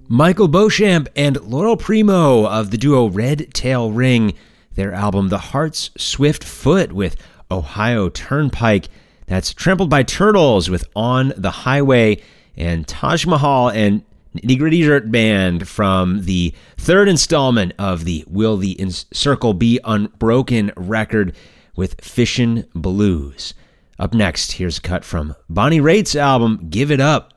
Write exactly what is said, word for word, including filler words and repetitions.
Michael Beauchamp and Laurel Primo of the duo Red Tail Ring, their album The Heart's Swift Foot with Ohio Turnpike. That's Trampled by Turtles with On the Highway, and Taj Mahal and Nitty Gritty Dirt Band from the third installment of the Will the Circle Be Unbroken record with Fishin' Blues. Up next, here's a cut from Bonnie Raitt's album Give It Up.